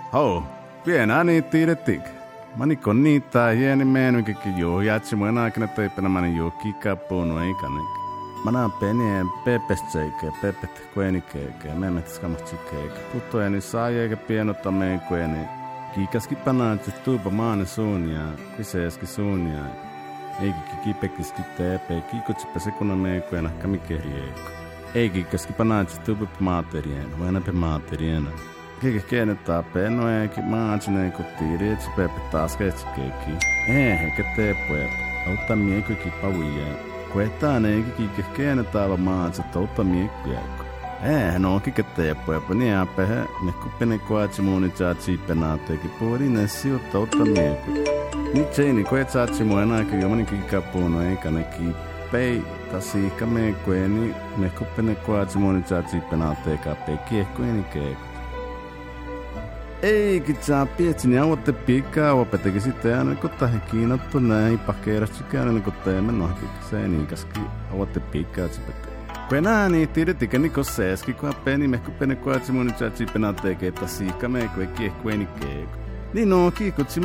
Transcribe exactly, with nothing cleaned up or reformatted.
Hau, pienä niin tiedettik. Mani kon niitä hieni menu kiki joo jatsi muena kana teipänä mani joo kikapuunu ei kanik. Mana penien pepestseike pepet kuenikeike memet skamatsikkeike. Puttoeni saajeke pienota meen kueni. Kiikaski panaatsi tuupa maane suunia, kyseeski suunia. Eikä kikipekiski teepe, kiikotsipa sekuna meen kuena kamikerieko. Eikä kaski panaatsi tuupa maaterien, huenape maateriena. Kiki kienettaa penoeekin maatsineen kotiin, että pepe taas ketsikeekin. Eihän keteepueet, auttaa miekuikin pavuijeen. Kuetaan eikä kiki kienettaa maatsit, auttaa miekuieko. Eihän oo kiketeepueet, niin äpähä, me kuppene kuatsi muuni tsaatsi penaateekin puolinen sijoittaa auttaa miekuieko. Nyt seini kuetsaatsi muu enääkin jomani kikapuunu eikä ne kippei. Tasiikka miekueni, me kuppene kuatsi muuni tsaatsi penaateekin kiekkueni keekku. Ei kitsaa pietsin ja avoitte piikkaa opetekin sitten aina kun tähän kiinottu näin pakeerasti käydä kun teemme nohki se niikaski avoitte piikkaa tsipette. Kun enää niin tiedettikä niko seeski kun peni mehku pene kuatsi mun tjatsi penaa tekee tasiikka me kun kiekku ei keeku. Niin no kiikutsi